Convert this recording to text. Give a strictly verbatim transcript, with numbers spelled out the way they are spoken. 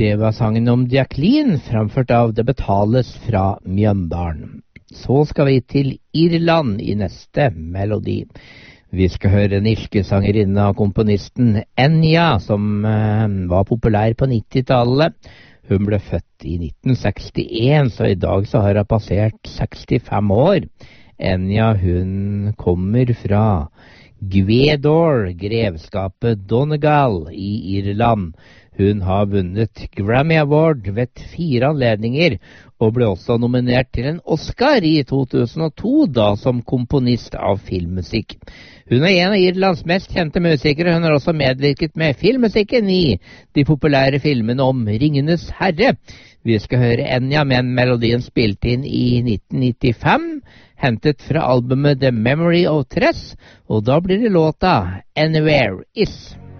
Det var sangen om Jacqueline, framført av Det betales fra Mjøndalen. Så skal vi til Irland i neste melodi. Vi skal høre den irske sangerinne og komponisten Enya, som eh, var populær på nittitallet. Hun ble født i nitten sekstien, så i dag så har hun passert sekstifem år. Enya, hun kommer fra Gweedore, grevskapet Donegal i Irland. Hun har vunnet Grammy Award ved fire anledninger, og ble også nominert til en Oscar i to tusen og to, da som komponist av filmmusikk. Hun er en av Irlands mest kjente musikere. Hun har også medvirket med filmmusikken i de populære filmene om Ringenes Herre. Vi skal høre Enya med en melodien spilt inn i nitten nittifem, hentet fra albumet The Memory of Tres, og da blir det låta Anywhere Is.